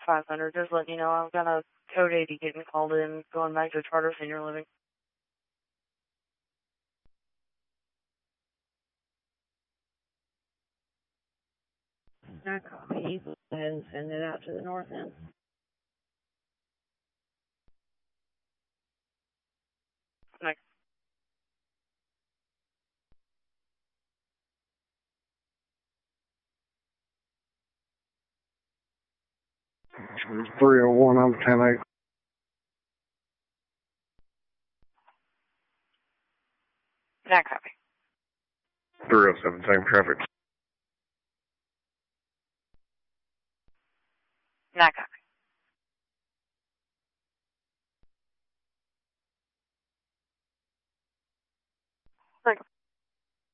500. Just letting you know, I've got a code 80 getting called in, going back to Charter Senior Living. That copy. Go ahead and send it out to the north end. Next. It's 301, I'm 10-8. That copy. 307, same traffic.